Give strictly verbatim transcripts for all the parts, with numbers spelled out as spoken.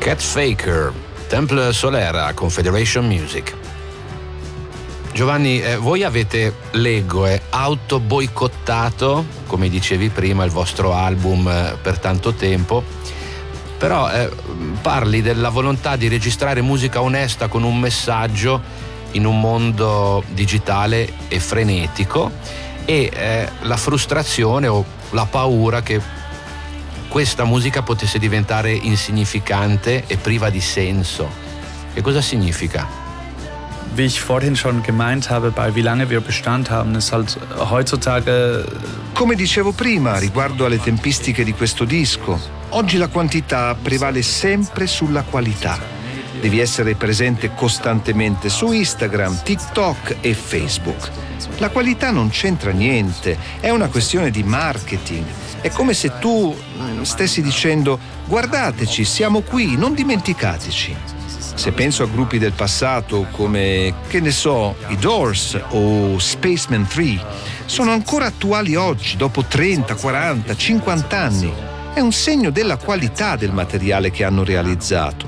Cat Faker, Temple Solera, Confederation Music. Giovanni, eh, voi avete, leggo, eh, auto-boicottato, come dicevi prima, il vostro album eh, per tanto tempo, però eh, parli della volontà di registrare musica onesta con un messaggio in un mondo digitale e frenetico e eh, la frustrazione o la paura che questa musica potesse diventare insignificante e priva di senso. Che cosa significa? Wie ich vorhin schon gemeint habe, bei wie lange wir Bestand haben, ist halt heutzutage. Come dicevo prima, riguardo alle tempistiche di questo disco, oggi la quantità prevale sempre sulla qualità. Devi essere presente costantemente su Instagram, TikTok e Facebook. La qualità non c'entra niente, è una questione di marketing. È come se tu stessi dicendo: guardateci, siamo qui, non dimenticateci. Se penso a gruppi del passato come, che ne so, i Doors o Spaceman tre, sono ancora attuali oggi, dopo trenta, quaranta, cinquanta anni. È un segno della qualità del materiale che hanno realizzato.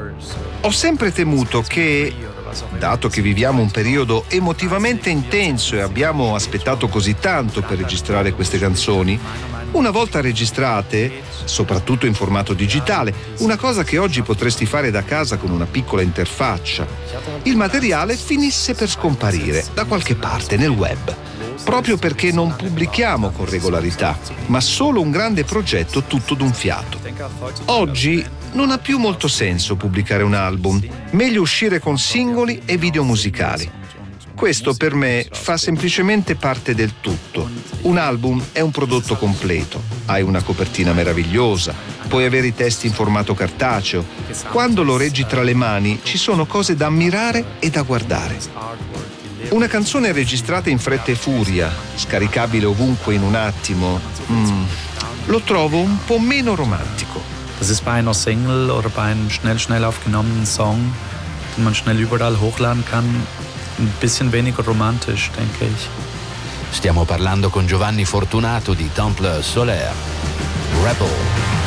Ho sempre temuto che, dato che viviamo un periodo emotivamente intenso e abbiamo aspettato così tanto per registrare queste canzoni, una volta registrate, soprattutto in formato digitale, una cosa che oggi potresti fare da casa con una piccola interfaccia, il materiale finisse per scomparire da qualche parte nel web, proprio perché non pubblichiamo con regolarità, ma solo un grande progetto tutto d'un fiato. Oggi non ha più molto senso pubblicare un album, meglio uscire con singoli e video musicali. Questo per me fa semplicemente parte del tutto. Un album è un prodotto completo. Hai una copertina meravigliosa, puoi avere i testi in formato cartaceo. Quando lo reggi tra le mani ci sono cose da ammirare e da guardare. Una canzone registrata in fretta e furia, scaricabile ovunque in un attimo, mm, lo trovo un po' meno romantico. Das ist bei einer Single oder bei einem schnell, schnell aufgenommenen Song, den man schnell überall hochladen kann, ein bisschen weniger romantisch, denke ich. Stiamo parlando con Giovanni Fortunato di Temple Solera, Rebel.